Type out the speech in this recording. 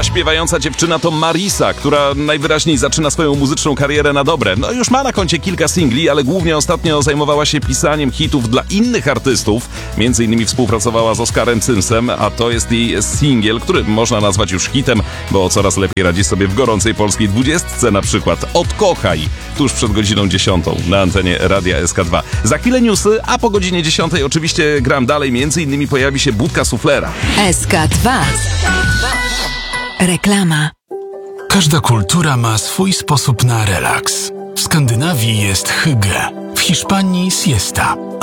Ta śpiewająca dziewczyna to Marisa, która najwyraźniej zaczyna swoją muzyczną karierę na dobre. No już ma na koncie kilka singli, ale głównie ostatnio zajmowała się pisaniem hitów dla innych artystów. Między innymi współpracowała z Oskarem Cymsem, a to jest jej singiel, który można nazwać już hitem, bo coraz lepiej radzi sobie w gorącej polskiej 20, na przykład Odkochaj, tuż przed godziną 10 na antenie Radia SK2. Za chwilę newsy, a po godzinie 10 oczywiście gram dalej, między innymi pojawi się Budka Suflera. SK2. Reklama. Każda kultura ma swój sposób na relaks. W Skandynawii jest hygge, w Hiszpanii siesta,